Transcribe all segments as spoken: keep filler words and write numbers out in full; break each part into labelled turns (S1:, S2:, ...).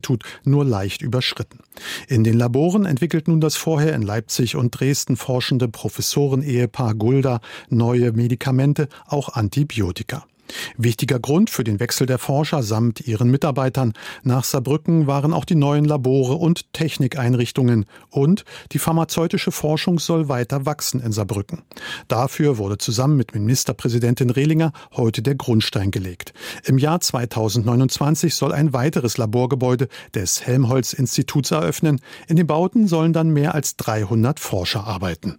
S1: Institut nur leicht überschritten. In den Laboren entwickelt nun das vorher in Leipzig und Dresden forschende Professoren-Ehepaar Gulda neue Medikamente, auch Antibiotika. Wichtiger Grund für den Wechsel der Forscher samt ihren Mitarbeitern nach Saarbrücken waren auch die neuen Labore und Technikeinrichtungen, und die pharmazeutische Forschung soll weiter wachsen in Saarbrücken. Dafür wurde zusammen mit Ministerpräsidentin Rehlinger heute der Grundstein gelegt. Im Jahr zweitausendneunundzwanzig soll ein weiteres Laborgebäude des Helmholtz-Instituts eröffnen. In den Bauten sollen dann mehr als dreihundert Forscher arbeiten.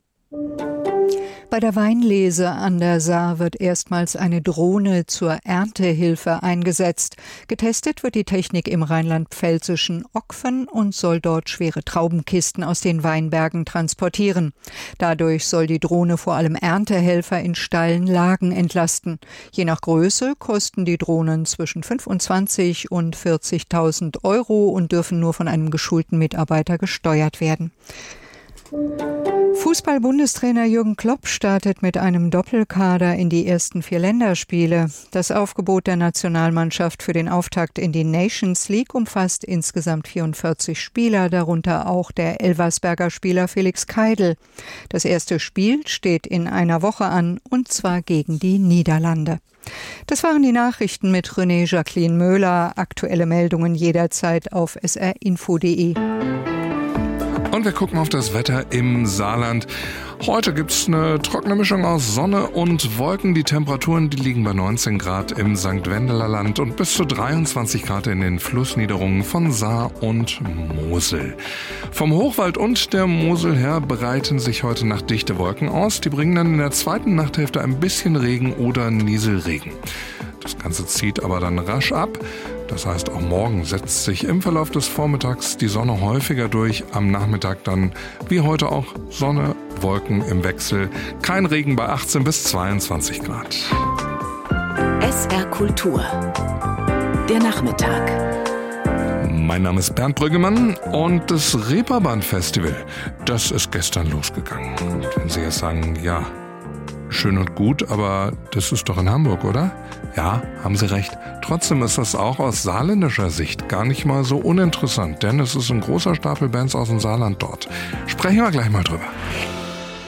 S2: Bei der Weinlese an der Saar wird erstmals eine Drohne zur Erntehilfe eingesetzt. Getestet wird die Technik im rheinland-pfälzischen Okfen und soll dort schwere Traubenkisten aus den Weinbergen transportieren. Dadurch soll die Drohne vor allem Erntehelfer in steilen Lagen entlasten. Je nach Größe kosten die Drohnen zwischen fünfundzwanzigtausend und vierzigtausend Euro und dürfen nur von einem geschulten Mitarbeiter gesteuert werden. Fußball-Bundestrainer Jürgen Klopp startet mit einem Doppelkader in die ersten vier Länderspiele. Das Aufgebot der Nationalmannschaft für den Auftakt in die Nations League umfasst insgesamt vierundvierzig Spieler, darunter auch der Elversberger Spieler Felix Keidl. Das erste Spiel steht in einer Woche an, und zwar gegen die Niederlande. Das waren die Nachrichten mit René Jacqueline Möhler. Aktuelle Meldungen jederzeit auf s r info punkt d e.
S3: Und wir gucken auf das Wetter im Saarland. Heute gibt's eine trockene Mischung aus Sonne und Wolken. Die Temperaturen, die liegen bei neunzehn Grad im Sankt Wendeler Land und bis zu dreiundzwanzig Grad in den Flussniederungen von Saar und Mosel. Vom Hochwald und der Mosel her breiten sich heute Nacht dichte Wolken aus. Die bringen dann in der zweiten Nachthälfte ein bisschen Regen oder Nieselregen. Das Ganze zieht aber dann rasch ab. Das heißt, auch morgen setzt sich im Verlauf des Vormittags die Sonne häufiger durch. Am Nachmittag dann, wie heute auch, Sonne, Wolken im Wechsel. Kein Regen bei achtzehn bis zweiundzwanzig Grad.
S4: S R Kultur. Der Nachmittag.
S3: Mein Name ist Bernd Brüggemann und das Reeperbahn-Festival, das ist gestern losgegangen. Und wenn Sie jetzt sagen, ja, schön und gut, aber das ist doch in Hamburg, oder? Ja, haben Sie recht. Trotzdem ist das auch aus saarländischer Sicht gar nicht mal so uninteressant, denn es ist ein großer Stapel Bands aus dem Saarland dort. Sprechen wir gleich mal drüber.